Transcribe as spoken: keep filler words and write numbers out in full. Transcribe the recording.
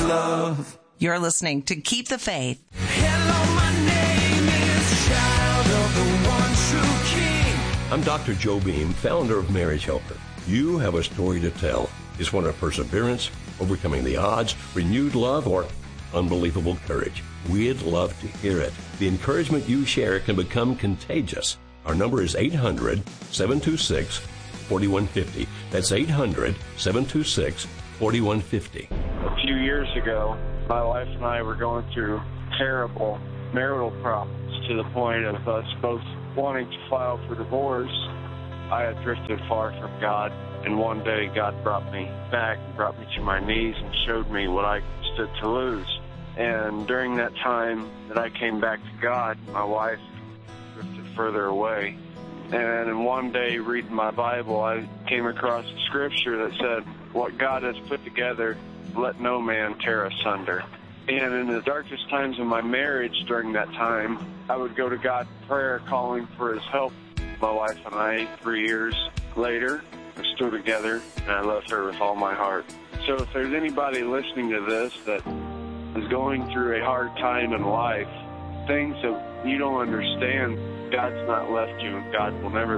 love. You're listening to Keep the Faith. Hello, my name is Child of the One True King. I'm Doctor Joe Beam, founder of Marriage Helper. You have a story to tell. It's one of perseverance, overcoming the odds, renewed love, or unbelievable courage. We'd love to hear it. The encouragement you share can become contagious. Our number is eight hundred, seven two six, four one five zero. That's eight hundred, seven two six, four one five zero. A few years ago, my wife and I were going through terrible marital problems to the point of us both wanting to file for divorce. I had drifted far from God, and one day God brought me back, brought me to my knees, and showed me what I stood to lose. And during that time that I came back to God, my wife drifted further away. And in one day, reading my Bible, I came across a scripture that said, "What God has put together, let no man tear asunder." And in the darkest times of my marriage during that time, I would go to God in prayer, calling for his help. My wife and I, three years later, we're still together, and I love her with all my heart. So if there's anybody listening to this that is going through a hard time in life, things that you don't understand, God's not left you, and God will never